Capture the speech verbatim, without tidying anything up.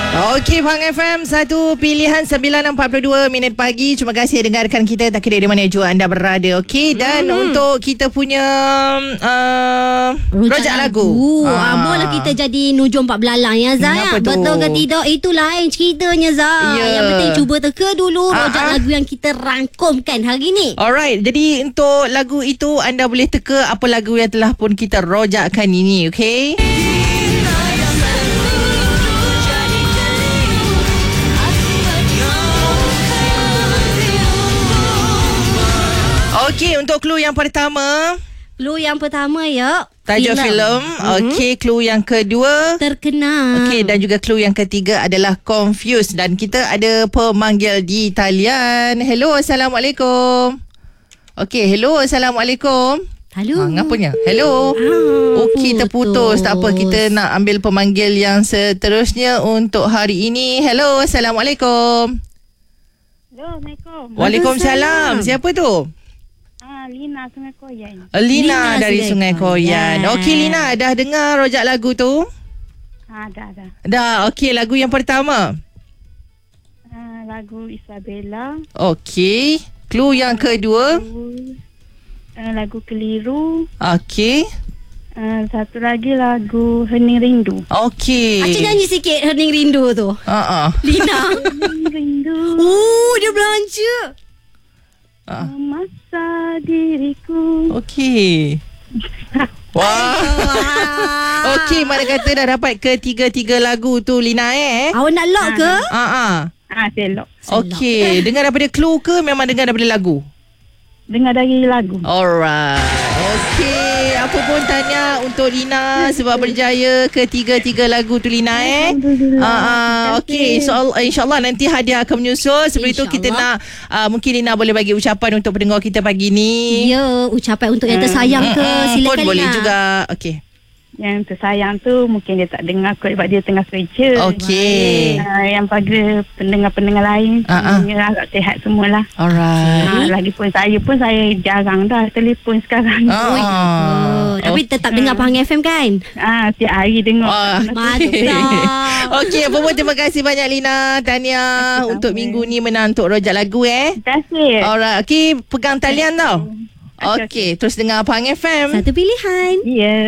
Okey, Pang F M, satu pilihan sembilan empat puluh dua minit pagi. Terima kasih dengarkan kita tak kira di mana jua anda berada. Okey, dan mm-hmm. untuk kita punya uh, rojak lagu. lagu. Ah. Boleh kita jadi nujum empat belalang ya Zah. Betul ke tidak? Itu lain ceritanya Zah. Yeah. Yang penting cuba teka dulu rojak uh-huh. lagu yang kita rangkumkan hari ni. Alright, jadi untuk lagu itu anda boleh teka apa lagu yang telah pun kita rojakkan ini. Okey. Okey, untuk clue yang pertama. Clue yang pertama ya. Tajuk filem. Okey, clue yang kedua. Terkenal. Okey, dan juga clue yang ketiga adalah confused. Dan kita ada pemanggil di talian. Hello, Assalamualaikum. Okey, hello, Assalamualaikum. Halo. Ha, ngapanya? Hello. Ah, Okey, terputus. Tak apa, kita nak ambil pemanggil yang seterusnya untuk hari ini. Hello, Assalamualaikum. Hello, Assalamualaikum. Waalaikumsalam. Siapa tu? Lina, Sungai Koyan. Lina, Lina dari Sungai Koyan. Koyan. Okey, Lina, dah dengar rojak lagu tu? Ha, dah, dah. Dah, okey. Lagu yang pertama? Uh, lagu Isabella. Okey. Clue yang kedua? Lagu, uh, lagu Keliru. Okey. Uh, satu lagi lagu Hening Rindu. Okey. Acik nyanyi sikit Hening Rindu tu. Uh-uh. Lina. Hening Rindu. Oh, dia belanja. Uh. Masa diriku. Okey. Wah. Okey, mana kata dah dapat ketiga-tiga lagu tu Lina eh? Awak nak lock ke? Ha ah. Ah, saya lock. Okey, dengar daripada clue ke memang dengar daripada lagu? Dengar dari lagu. Alright. Okey, apa pun tahniah untuk Lina sebab berjaya ketiga-tiga lagu tu Lina eh. Ah uh, okey, so insya-Allah nanti hadiah akan menyusul. Sebelum itu kita nak uh, mungkin Lina boleh bagi ucapan untuk pendengar kita pagi ni. Ya, ucapan untuk yang tersayang ke hmm, silakan pun boleh Lina. juga. Okey. Yang tersayang tu mungkin dia tak dengar kot sebab dia tengah kerja. Okey. Uh, yang pada pendengar-pendengar lain uh-uh. semuanya agak sihat semualah. Alright. Uh, lagipun saya pun saya jarang dah telefon sekarang. Uh-uh. Oh, tapi tetap dengar Pahang F M kan? Ah, tiap hari dengar. Oh, mantap. Okey, apa pun terima kasih banyak Lina. Tahniah untuk minggu ni menang untuk rojak lagu eh. Terima kasih. Alright, okey, pegang talian tau. Okey, okay, terus dengar Pahang F M. Satu pilihan. Ya. Yeah.